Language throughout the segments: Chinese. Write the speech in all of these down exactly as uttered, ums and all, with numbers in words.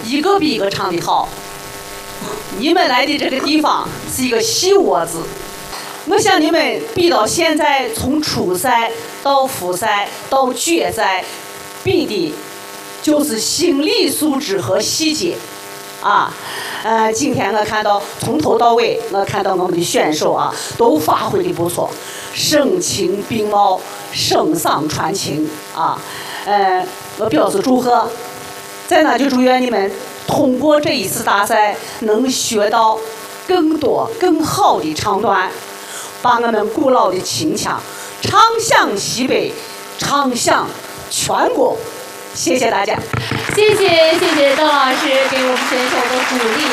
一个比一个唱的好。你们来的这个地方是一个细窝子，我想你们比到现在，从初赛到复赛到决赛，比的就是心理素质和细节啊。呃，今天我看到从头到尾，我看到我们的选手啊都发挥的不错，声情并茂，声丧传情啊。呃，我表示祝贺，在那就祝愿你们通过这一次大赛能学到更多更好的唱段，把我们古老的秦腔唱响西北，唱响全国。谢谢大家。 谢谢谢谢邓老师给我们选手的鼓励。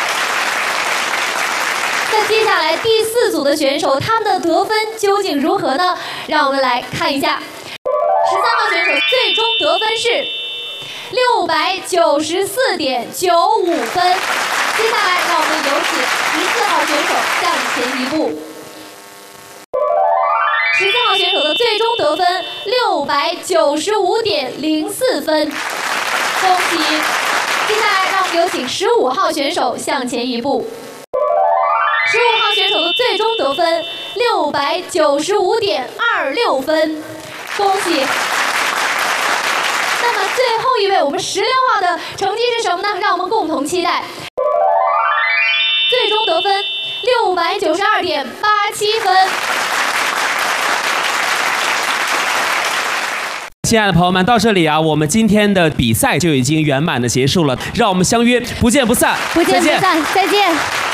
那接下来第四组的选手，他们的得分究竟如何呢？让我们来看一下。十三号选手最终得分是六百九十四点九五分。接下来，让我们有请十四号选手向前一步。十四号选手的最终得分六百九十五点零四分，恭喜！接下来，让我们有请十五号选手向前一步。十五号选手的最终得分六百九十五点二六分，恭喜！那么最后一位，我们十六号的成绩是什么呢？让我们共同期待。最终得分六百九十二点八七分。 亲爱的朋友们，到这里啊，我们今天的比赛就已经圆满的结束了。让我们相约不见不散， 不见不散，再见。